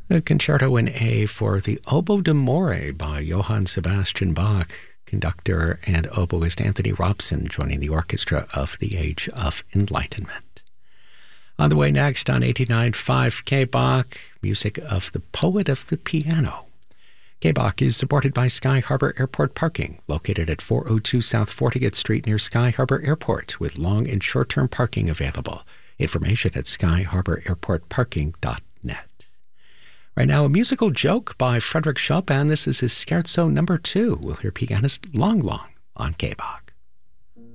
A concerto in A for the Oboe d'Amore by Johann Sebastian Bach, conductor and oboist Anthony Robson joining the orchestra of the Age of Enlightenment. On the way next on 89.5 K-Bach, music of the poet of the piano. K-Bach is supported by Sky Harbor Airport Parking, located at 402 South 40th Street near Sky Harbor Airport, with long and short-term parking available. Information at skyharbораirportparking.net. Right now, a musical joke by Frederick Chopin. This is his Scherzo No. 2. We'll hear pianist Long Long on K-Bach.